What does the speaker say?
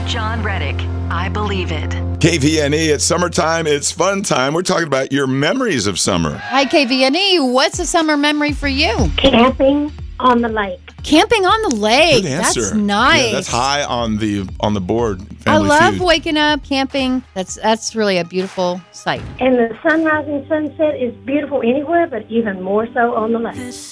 John Reddick. I believe it. KVNE, it's summertime, it's fun time. We're talking about your memories of summer. Hi, KVNE. What's a summer memory for you? Camping on the lake. Camping on the lake. Good answer. That's nice. Yeah, that's high on the board. I Family love Feud. waking up, camping. That's really a beautiful sight. And the sunrise and sunset is beautiful anywhere, but even more so on the lake.